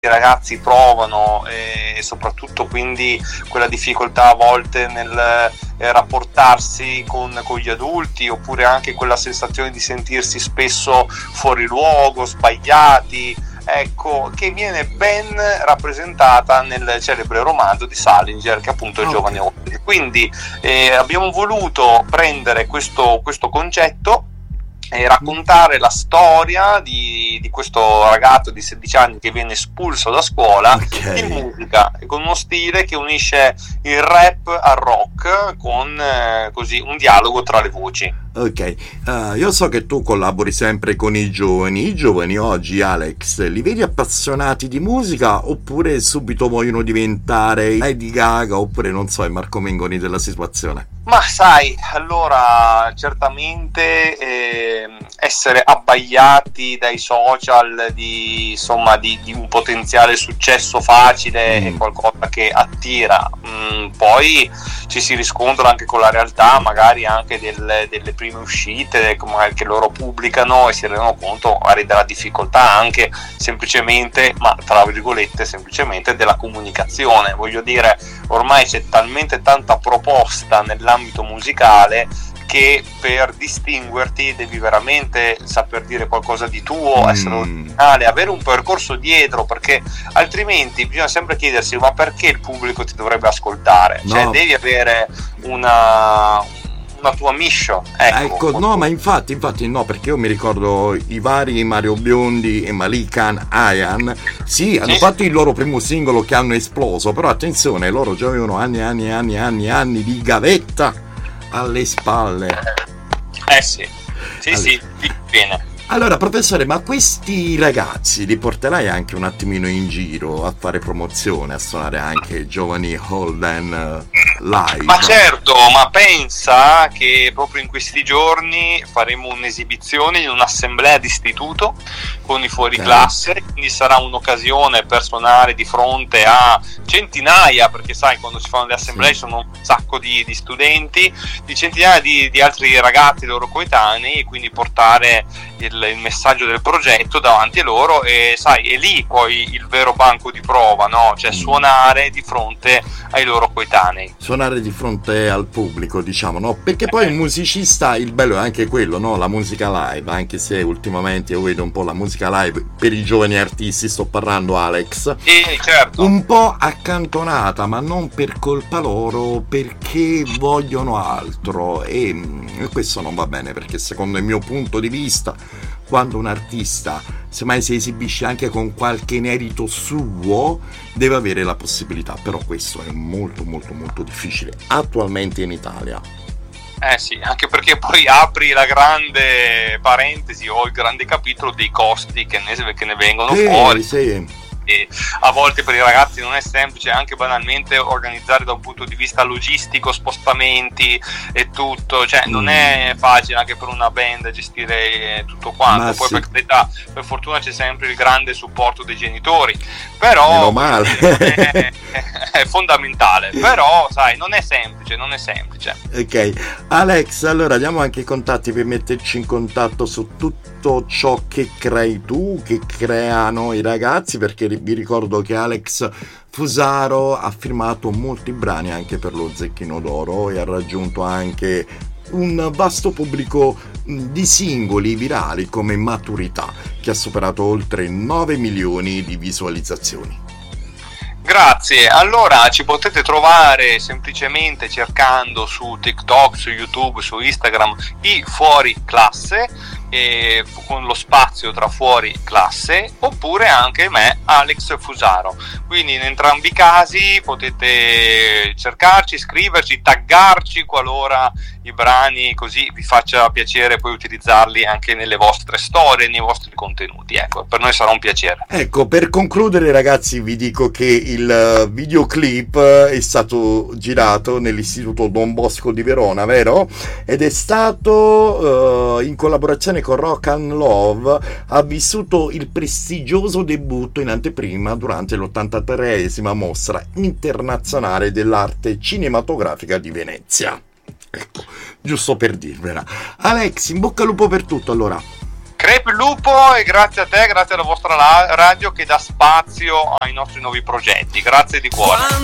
i ragazzi provano, e soprattutto quindi quella difficoltà a volte nel rapportarsi con gli adulti, oppure anche quella sensazione di sentirsi spesso fuori luogo, sbagliati, ecco, che viene ben rappresentata nel celebre romanzo di Salinger, che appunto è Giovani Ordini. Quindi abbiamo voluto prendere questo concetto e raccontare la storia di questo ragazzo di 16 anni che viene espulso da scuola in musica, con uno stile che unisce il rap al rock, con così un dialogo tra le voci. Ok, io so che tu collabori sempre con i giovani oggi, Alex, li vedi appassionati di musica oppure subito vogliono diventare Lady Gaga oppure non so, i Marco Mengoni della situazione? Ma sai, allora certamente essere abbagliati dai social di un potenziale successo facile è qualcosa che attira, poi ci si riscontra anche con la realtà, magari anche delle prime uscite che loro pubblicano, e si rendono conto magari della difficoltà anche semplicemente, ma tra virgolette semplicemente, della comunicazione. Voglio dire, ormai c'è talmente tanta proposta nell'ambito musicale che per distinguerti devi veramente saper dire qualcosa di tuo, essere originale, avere un percorso dietro, perché altrimenti bisogna sempre chiedersi: ma perché il pubblico ti dovrebbe ascoltare? No. Cioè devi avere una tua mission, ecco. No, ma infatti no, perché io mi ricordo i vari Mario Biondi e Malikan Ayan, sì, hanno fatto il loro primo singolo che hanno esploso, però attenzione, loro già avevano anni di gavetta alle spalle. Sì, bene. Allora, professore, ma questi ragazzi li porterai anche un attimino in giro a fare promozione, a suonare anche Giovani Holden live? Ma certo, ma pensa che proprio in questi giorni faremo un'esibizione in un'assemblea d'istituto con i fuori classe, quindi sarà un'occasione per suonare di fronte a centinaia, perché sai, quando si fanno le assemblee sono un sacco di studenti, di centinaia di altri ragazzi loro coetanei, e quindi portare il messaggio del progetto davanti a loro, e sai, è lì poi il vero banco di prova, no? Cioè suonare di fronte ai loro coetanei, suonare di fronte al pubblico, diciamo, no? Perché poi il musicista, il bello è anche quello, no? La musica live, anche se ultimamente io vedo un po' la musica live per i giovani artisti, sto parlando, Alex, certo, un po' accantonata, ma non per colpa loro, perché vogliono altro, e questo non va bene, perché secondo il mio punto di vista, quando un artista semmai si esibisce anche con qualche inedito suo, deve avere la possibilità, però questo è molto molto molto difficile attualmente in Italia. Sì, anche perché poi apri la grande parentesi o il grande capitolo dei costi che ne vengono fuori. Sì. E a volte per i ragazzi non è semplice anche banalmente organizzare da un punto di vista logistico spostamenti e tutto, cioè non è facile anche per una band gestire tutto quanto. Poi per fortuna c'è sempre il grande supporto dei genitori, però meno male. È fondamentale, però sai, non è semplice. Ok, Alex, allora diamo anche i contatti per metterci in contatto su tutto ciò che crei tu, che creano i ragazzi, perché vi ricordo che Alex Fusaro ha firmato molti brani anche per lo Zecchino d'Oro e ha raggiunto anche un vasto pubblico di singoli virali come Maturità, che ha superato oltre 9 milioni di visualizzazioni. Grazie, allora ci potete trovare semplicemente cercando su TikTok, su YouTube, su Instagram i Fuori Classe, con lo spazio tra Fuori Classe, oppure anche me, Alex Fusaro. Quindi in entrambi i casi potete cercarci, scriverci, taggarci qualora i brani così vi faccia piacere poi utilizzarli anche nelle vostre storie, nei vostri contenuti. Ecco, per noi sarà un piacere. Ecco, per concludere ragazzi vi dico che il videoclip è stato girato nell'istituto Don Bosco di Verona, vero? Ed è stato in collaborazione con Rock and Love, ha vissuto il prestigioso debutto in anteprima durante l'83esima mostra internazionale dell'arte cinematografica di Venezia. Ecco, giusto per dirvela. Alex, in bocca al lupo per tutto allora. Crepi il lupo, e grazie a te, grazie alla vostra radio che dà spazio ai nostri nuovi progetti. Grazie di cuore.